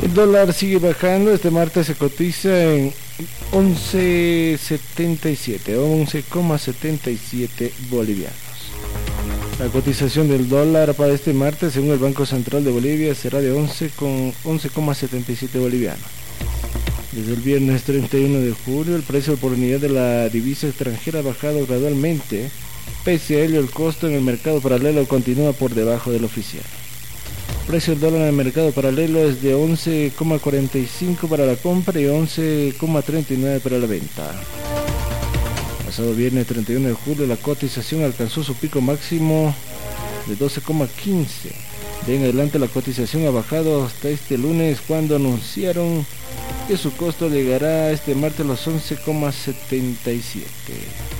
El dólar sigue bajando, este martes se cotiza en 11.77 bolivianos. La cotización del dólar para este martes, según el Banco Central de Bolivia, será de 11,77 bolivianos. Desde el viernes 31 de julio, el precio por unidad de la divisa extranjera ha bajado gradualmente. Pese a ello, el costo en el mercado paralelo continúa por debajo del oficial. El precio del dólar en el mercado paralelo es de 11,45 para la compra y 11,39 para la venta. Pasado viernes 31 de julio, la cotización alcanzó su pico máximo de 12,15. De en adelante la cotización ha bajado hasta este lunes, cuando anunciaron que su costo llegará este martes a los 11,77.